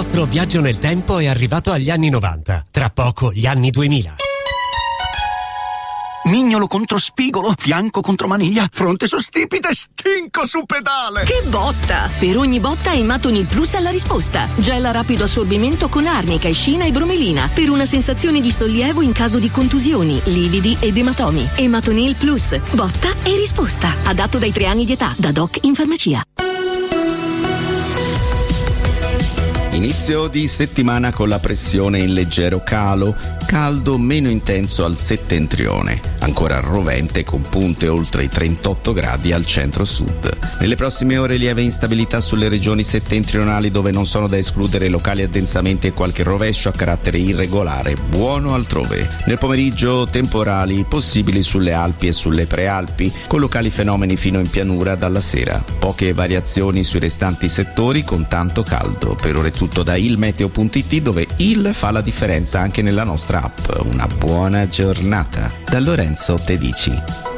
nostro viaggio nel tempo è arrivato agli anni 90, tra poco gli anni 2000. Mignolo contro spigolo, fianco contro maniglia, fronte su stipite, stinco su pedale. Che botta! Per ogni botta Ematonil Plus ha la risposta. Gel a rapido assorbimento con arnica, escina e bromelina per una sensazione di sollievo in caso di contusioni, lividi ed ematomi. Ematonil Plus, botta e risposta. Adatto dai 3 anni di età, da Doc in farmacia. Inizio di settimana con la pressione in leggero calo, caldo meno intenso al settentrione, ancora rovente con punte oltre i 38 gradi al centro-sud. Nelle prossime ore lieve instabilità sulle regioni settentrionali dove non sono da escludere locali addensamenti e qualche rovescio a carattere irregolare, buono altrove. Nel pomeriggio temporali possibili sulle Alpi e sulle Prealpi, con locali fenomeni fino in pianura dalla sera. Poche variazioni sui restanti settori con tanto caldo. Per ora è tutto da ilmeteo.it, dove il fa la differenza anche nella nostra app. Una buona giornata. Da Lorenzo Tedici.